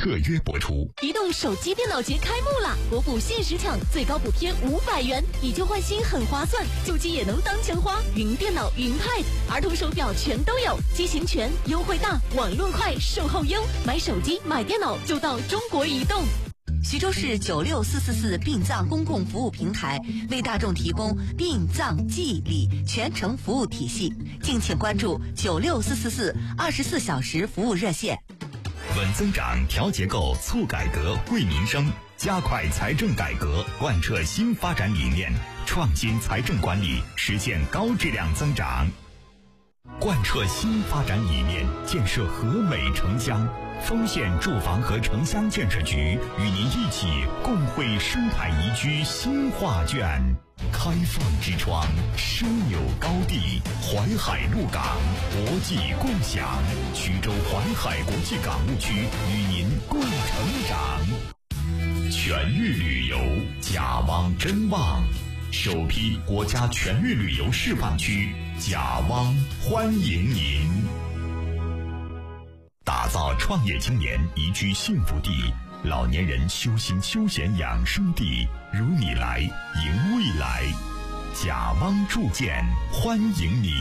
特约播出。 移动手机电脑节开幕啦！国补限时抢，最高补贴500元，以旧换新很划算，旧机也能当钱花。云电脑、云 Pad、儿童手表全都有，机型全，优惠大，网络快，售后优。买手机、买电脑就到中国移动。 徐州市96444殡葬公共服务平台为大众提供殡葬祭礼全程服务体系，敬请关注9644424小时服务热线。 稳增长、调结构、促改革、惠民生，加快财政改革，贯彻新发展理念，创新财政管理，实现高质量增长。贯彻新发展理念，建设和美城乡。丰县住房和城乡建设局与您一起共绘生态宜居新画卷。开放之窗，枢纽高地，淮海陆港，国际共享。徐州淮海国际港务区与您共成长。全域旅游，甲汪真旺，首批国家全域旅游示范区，甲汪欢迎您。打造创业青年宜居幸福地，老年人修心休闲养生地，如你来迎未来。甲汪铸建欢迎你。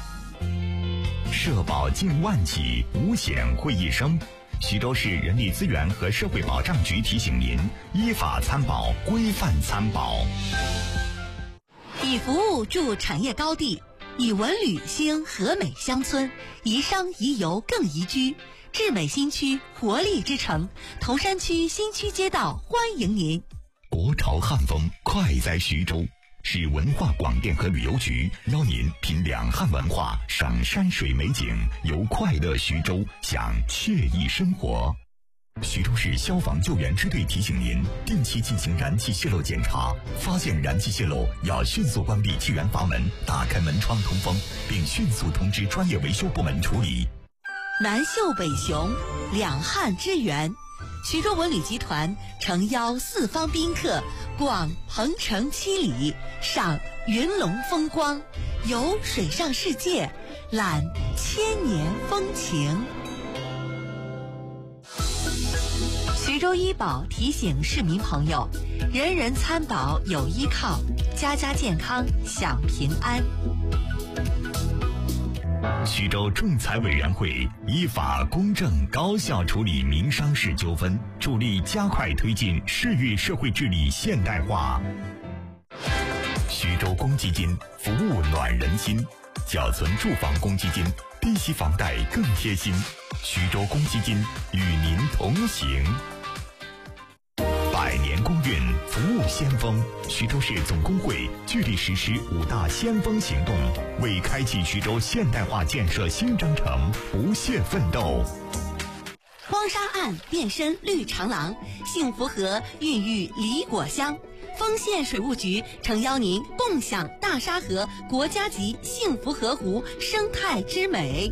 社保近万起，五险会一生。徐州市人力资源和社会保障局提醒您：依法参保，规范参保。 以服务筑产业高地，以文旅兴和美乡村，宜商宜游更宜居。智美新区，活力之城，铜山区新区街道欢迎您。 国潮汉风快在徐州，市文化广电和旅游局邀您品两汉文化，赏山水美景，游快乐徐州，享惬意生活。徐州市消防救援支队提醒您，定期进行燃气泄漏检查，发现燃气泄漏要迅速关闭气源阀门，打开门窗通风，并迅速通知专业维修部门处理。 南秀北雄，两汉之源。徐州文旅集团诚邀四方宾客逛鹏城七里，赏云龙风光，游水上世界，览千年风情。徐州医保提醒市民朋友，人人参保有依靠，家家健康享平安。 徐州仲裁委员会依法公正高效处理民商事纠纷，助力加快推进市域社会治理现代化。徐州公积金服务暖人心，缴存住房公积金，低息房贷更贴心。徐州公积金与您同行。百年公运服务先锋，徐州市总工会聚力实施5大先锋行动，为开启徐州现代化建设新征程不懈奋斗。 荒沙岸变身绿长廊，幸福河孕育梨果香。丰县水务局诚邀您共享大沙河国家级幸福河湖生态之美。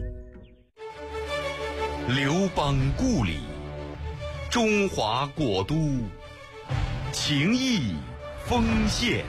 刘邦故里，中华国都，情谊丰县。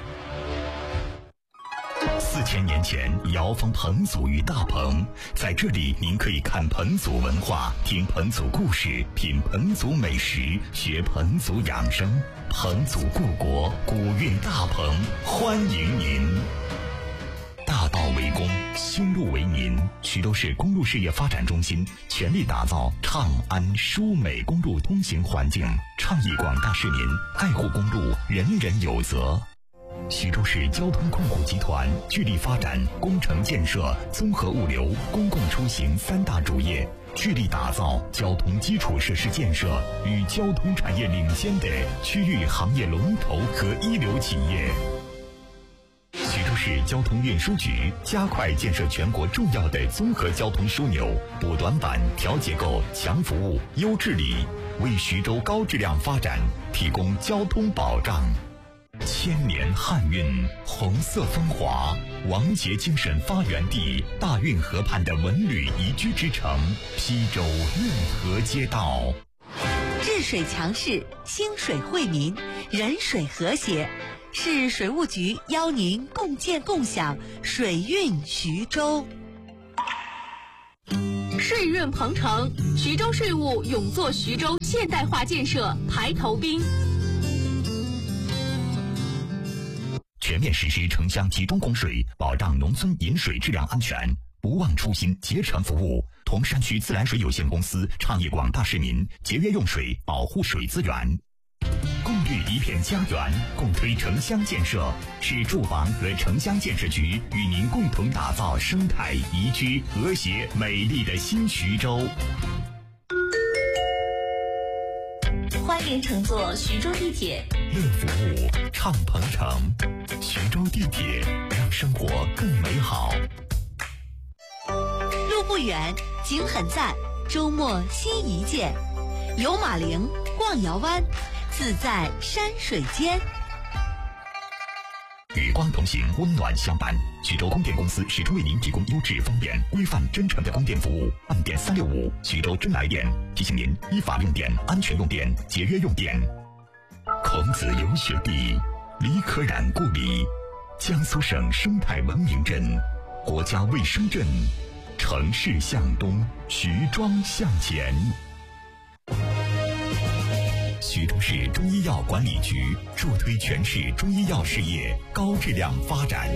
4000年前，遥封彭祖于大彭，在这里您可以看彭祖文化，听彭祖故事，品彭祖美食，学彭祖养生。彭祖故国，古韵大彭，欢迎您。大道为公，新路为民。徐州市公路事业发展中心全力打造畅安舒美公路通行环境，倡议广大市民爱护公路，人人有责。徐州市交通控股集团聚力发展工程建设、综合物流、公共出行3大主业，聚力打造交通基础设施建设与交通产业领先的区域行业龙头和一流企业。徐州市交通运输局加快建设全国重要的综合交通枢纽，补短板、调结构、强服务、优治理，为徐州高质量发展提供交通保障。千年汉韵，红色风华，王杰精神发源地，大运河畔的文旅宜居之城，西州运河街道。 治水强市，兴水惠民，人水和谐。市水务局邀您共建共享水运徐州。 税润鹏程，徐州税务永做徐州现代化建设排头兵。 全面实施城乡集中供水，保障农村饮水质量安全，不忘初心，竭诚服务，同山区自来水有限公司倡议广大市民节约用水，保护水资源。共育一片家园，共推城乡建设，是住房和城乡建设局与您共同打造生态宜居、和谐美丽的新徐州。 欢迎乘坐徐州地铁， 乐服务，畅鹏程，徐州地铁让生活更美好。 路不远，景很赞，周末新一见，游马陵，逛瑶湾，自在山水间。 与光同行，温暖相伴。徐州供电公司始终为您提供优质、方便、规范、真诚的供电服务。按电365，徐州真来电。提醒您依法用电，安全用电，节约用电。孔子游学地，李可染故里，江苏省生态文明镇，国家卫生镇。城市向东，徐庄向前。徐州市中医药管理局助推全市中医药事业高质量发展。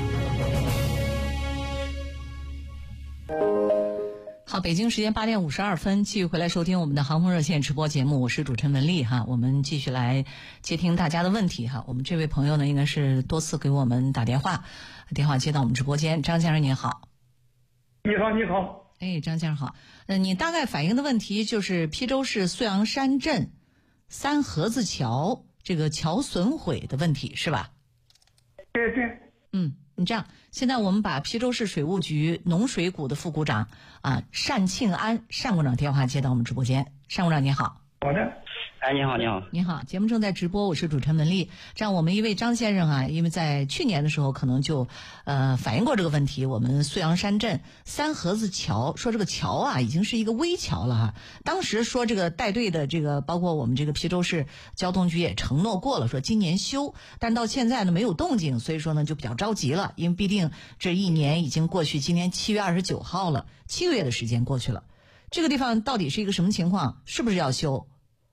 好，北京时间8点52分，继续回来收听我们的航空热线直播节目，我是主持人文丽哈。我们继续来接听大家的问题哈。我们这位朋友呢，应该是多次给我们打电话，电话接到我们直播间。张先生您好。 你好，你好。 哎，张先生好。你大概反映的问题就是邳州市素阳山镇三河子桥这个桥损毁的问题是吧？ 对。 你这样，现在我们把邳州市水务局农水股的副股长单庆安单股长电话接到我们直播间。单股长您好。 好的。 哎，你好，你好， 你好，节目正在直播，我是主持人文丽。这样，我们一位张先生因为在去年的时候可能就反映过这个问题。我们素阳山镇三河子桥，说这个桥已经是一个危桥了哈。当时说这个带队的这个，包括我们这个邳州市交通局也承诺过了，说今年修，但到现在呢没有动静，所以说呢就比较着急了，因为毕竟这一年已经过去，今年7月29号了，7个月的时间过去了。这个地方到底是一个什么情况？是不是要修？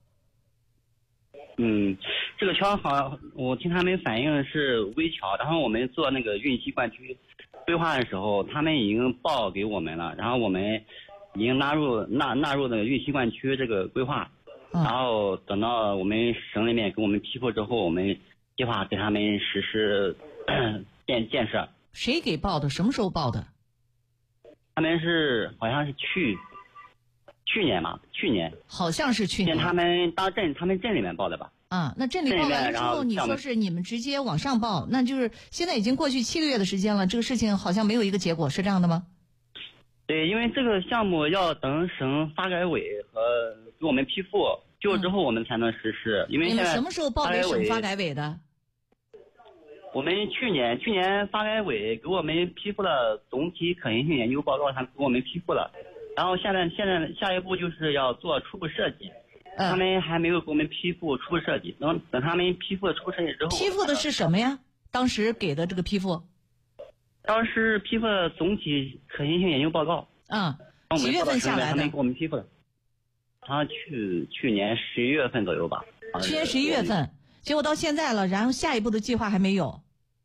这个桥好，我听他们反映是危桥，然后我们做那个运溪灌区规划的时候，他们已经报给我们了，然后我们已经纳入那个运溪灌区这个规划，然后等到我们省里面给我们批复之后，我们计划给他们实施建设。 谁给报的？什么时候报的？ 他们好像是去年吧，去年好像是去年。 他们镇里面报的吧？ 那镇里报完了之后，你说是你们直接往上报，那就是现在已经过去7个月的时间了，这个事情好像没有一个结果，是这样的吗？ 对，因为这个项目要等省发改委和给我们批复之后，我们才能实施。因为现在你们什么时候报给省发改委的？ 我们去年发改委给我们批复了总体可行性研究报告，他给我们批复了。然后现在下一步就是要做初步设计，他们还没有给我们批复初步设计，等他们批复了初步设计之后。 批复的是什么呀？当时给的这个批复？ 当时批复了总体可行性研究报告。 几月份下来的？ 他们给我们批复的。他去年11月份左右吧。 去年11月份，结果到现在了，然后下一步的计划还没有。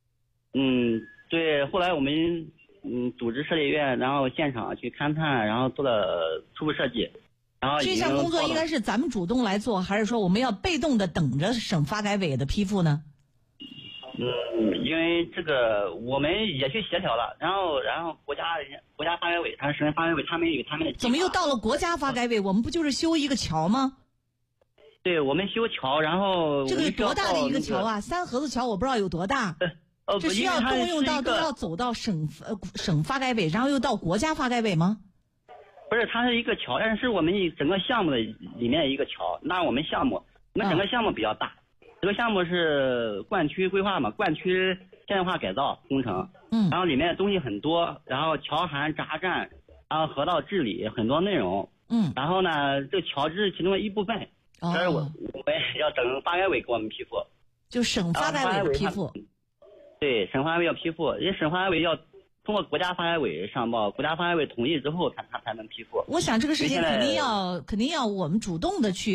对，后来我们组织设计院，然后现场去勘探，然后做了初步设计，然后这项工作应该是咱们主动来做，还是说我们要被动的等着省发改委的批复呢？ 因为这个我们也去协调了，然后国家发改委，还是省发改委，他们有他们的计划。 怎么又到了国家发改委？我们不就是修一个桥吗？ 对，我们修桥，然后这个有多大的一个桥啊？三河子桥我不知道有多大。这需要动用到都要走到省发改委，然后又到国家发改委吗？ 不是，它是一个桥，但是我们整个项目的里面一个桥。那我们整个项目比较大，这个项目是灌区规划嘛，灌区现代化改造工程。然后里面的东西很多，然后桥涵闸站，然后河道治理很多内容。然后呢，这个桥只是其中的一部分。但是我们要等发改委给我们批复， 就省发改委的批复。 对，省发改委要批复，因为省发改委要通通过国家发改委上报，国家发改委同意之后，他才能批复。 我想这个事情肯定要我们主动的去